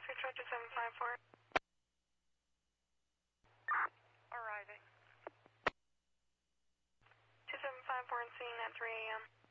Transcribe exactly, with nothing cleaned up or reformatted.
for two seven five four. Arriving. two seven five four and scene at three A M